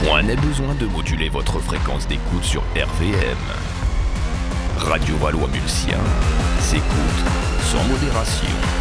Point n'est besoin de moduler votre fréquence d'écoute sur RVM. Radio Valois-Mulsien s'écoute sans modération.